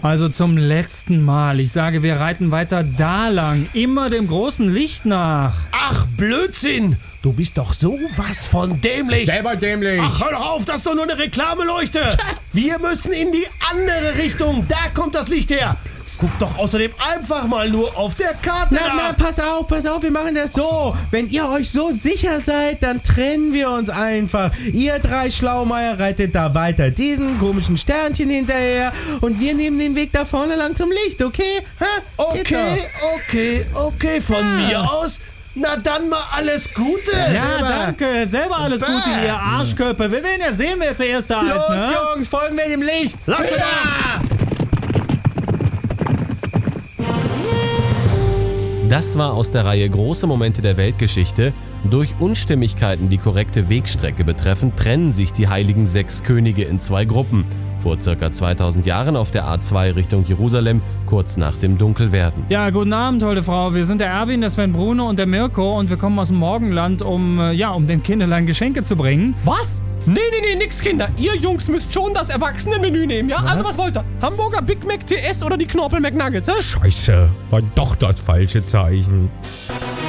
Also zum letzten Mal. Ich sage, wir reiten weiter da lang. Immer dem großen Licht nach. Ach, Blödsinn! Du bist doch sowas von dämlich. Selber dämlich. Ach, hör doch auf, das ist doch nur eine Reklameleuchte. Wir müssen in die andere Richtung. Da kommt das Licht her. Guck doch außerdem einfach mal nur auf der Karte Na, nach. pass auf, wir machen das so. Wenn ihr euch so sicher seid, dann trennen wir uns einfach. Ihr 3 Schlaumeier reitet da weiter diesen komischen Sternchen hinterher und wir nehmen den Weg da vorne lang zum Licht, okay? Ha? Geht Okay, von mir aus. Na dann mal alles Gute. Ja, danke. Selber alles Gute, ihr Arschköpfe. Wir werden ja sehen, wer zuerst da ist, Los, ne? Jungs, folgen wir dem Licht. Lass mal. Das war aus der Reihe Große Momente der Weltgeschichte. Durch Unstimmigkeiten, die korrekte Wegstrecke betreffen, trennen sich die heiligen 6 Könige in 2 Gruppen. Vor ca. 2000 Jahren auf der A2 Richtung Jerusalem, kurz nach dem Dunkelwerden. Ja, guten Abend, tolle Frau. Wir sind der Erwin, der Sven Bruno und der Mirko und wir kommen aus dem Morgenland, um den Kinderlein Geschenke zu bringen. Was? Nee, nix, Kinder. Ihr Jungs müsst schon das Erwachsenenmenü nehmen, ja? Also was wollt ihr? Hamburger Big Mac TS oder die Knorpel McNuggets, hä? Scheiße, war doch das falsche Zeichen.